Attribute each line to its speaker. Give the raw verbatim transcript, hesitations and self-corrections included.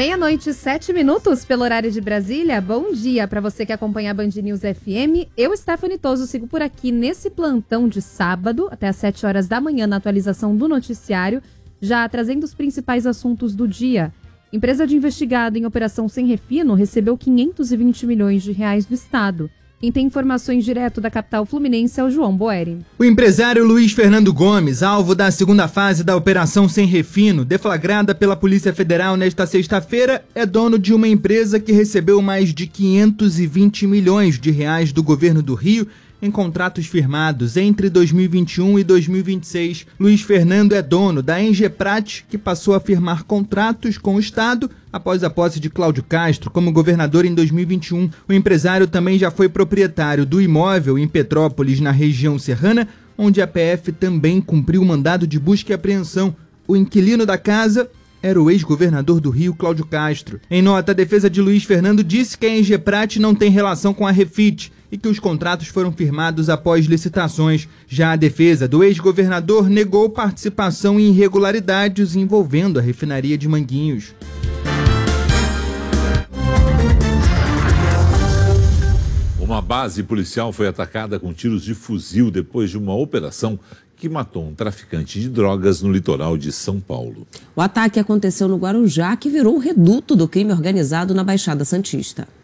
Speaker 1: Meia-noite e sete minutos pelo horário de Brasília. Bom dia para você que acompanha a Band News F M. Eu, Stephanie Toso, sigo por aqui nesse plantão de sábado, até às sete horas da manhã, na atualização do noticiário, já trazendo os principais assuntos do dia. Empresa de investigado em operação sem refino recebeu quinhentos e vinte milhões de reais do Estado. Quem tem informações direto da capital fluminense é o João Boeri.
Speaker 2: O empresário Luiz Fernando Gomes, alvo da segunda fase da Operação Sem Refino, deflagrada pela Polícia Federal nesta sexta-feira, é dono de uma empresa que recebeu mais de quinhentos e vinte milhões de reais do governo do Rio em contratos firmados entre dois mil e vinte e um e dois mil e vinte e seis. Luiz Fernando é dono da Engeprat, que passou a firmar contratos com o Estado após a posse de Cláudio Castro como governador em dois mil e vinte e um. O empresário também já foi proprietário do imóvel em Petrópolis, na região serrana, onde a P F também cumpriu mandado de busca e apreensão. O inquilino da casa era o ex-governador do Rio, Cláudio Castro. Em nota, a defesa de Luiz Fernando disse que a Engeprat não tem relação com a Refit e que os contratos foram firmados após licitações. Já a defesa do ex-governador negou participação em irregularidades envolvendo a refinaria de Manguinhos.
Speaker 3: Uma base policial foi atacada com tiros de fuzil depois de uma operação que matou um traficante de drogas no litoral de São Paulo.
Speaker 4: O ataque aconteceu no Guarujá, que virou o reduto do crime organizado na Baixada Santista.